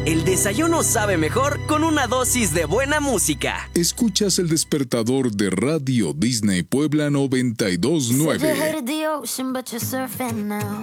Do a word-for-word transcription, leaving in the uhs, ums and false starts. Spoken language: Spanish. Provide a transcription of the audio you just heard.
El desayuno sabe mejor con una dosis de buena música. Escuchas el despertador de Radio Disney Puebla noventa y dos nueve.